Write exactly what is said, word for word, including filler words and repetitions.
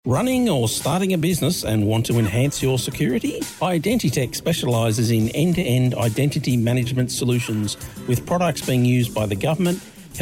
Running or starting a business and want to enhance your security? Identitech specialises in end-to-end identity management solutions with products being used by the government,